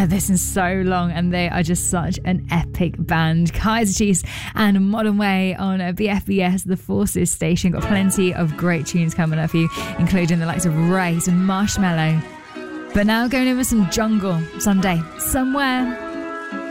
heard this in so long, and they are just such an epic band. Kaiser Chiefs and Modern Way on BFBS, the Forces station. Got plenty of great tunes coming up for you, including the likes of Race and Marshmello. But now going over some Jungle, Someday, Somewhere.